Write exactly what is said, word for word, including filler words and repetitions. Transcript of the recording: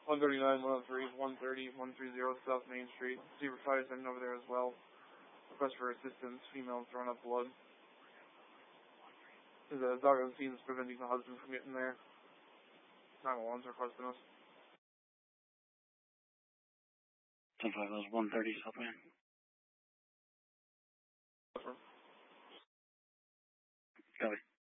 one thirty-nine, one oh three, one thirty, one thirty South Main Street. Zebra five is heading over there as well. Request for assistance. Female throwing up blood. There's a dog on the scene that's preventing the husband from getting there. nine one one's requesting us. ten five, that was one thirty South Main. Copy.